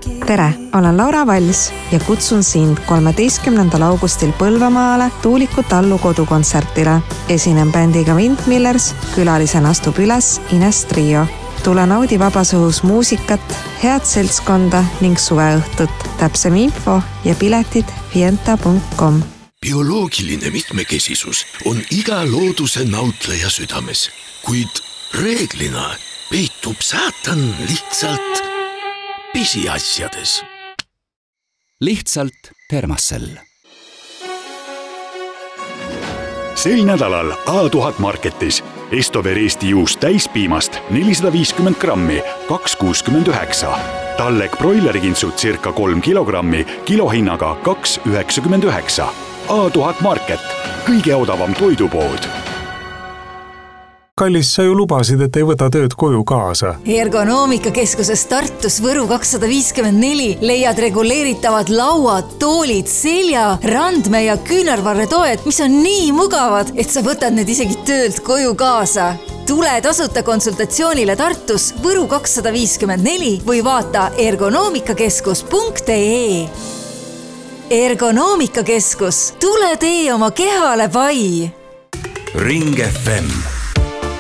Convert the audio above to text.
Tere, olen Laura Vals ja kutsun sind 13. augustil Põlvamaale Tuuliku Tallu kodukontsertile. Esinen bändiga Windmillers, külalisena astub üles Ines Trio. Tule naudi vabas õhus muusikat, head seltskonda ning suveõhtut. Täpsem info ja piletid fienta.com. Bioloogiline mitmekesisus on iga looduse nautleja südames, kuid reeglina peitub saatan lihtsalt pisiasjades. Lihtsalt Termassel. Sel nädalal A1000 Marketis Estover Eesti juust täispiimast 450 grammi, 2,69. Tallek broilerikintsud circa 3 kilogrammi, kilohinnaga 2,99. A1000 Market, kõige odavam toidupood. Kallis, sa ju lubasid, et ei võta tööd koju kaasa. Ergonoomikakeskuses Tartus Võru 254 leiad reguleeritavad lauad, toolid, selja, randme ja küünarvarretoed, mis on nii mugavad, et sa võtad need isegi töölt koju kaasa. Tule tasuta konsultatsioonile Tartus Võru 254 või vaata ergonoomikakeskus.ee. Ergonoomikakeskus, tule tee oma kehale pai. Ring FM